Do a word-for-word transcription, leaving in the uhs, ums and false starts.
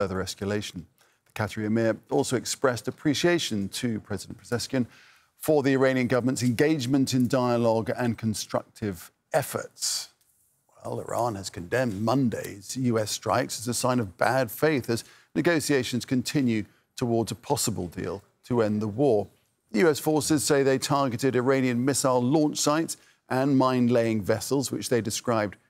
further escalation. The Qatari Emir also expressed appreciation to President Pezeshkian for the Iranian government's engagement in dialogue and constructive efforts. Well, Iran has condemned Monday's U S strikes as a sign of bad faith as negotiations continue towards a possible deal to end the war. U S forces say they targeted Iranian missile launch sites and mine-laying vessels, which they described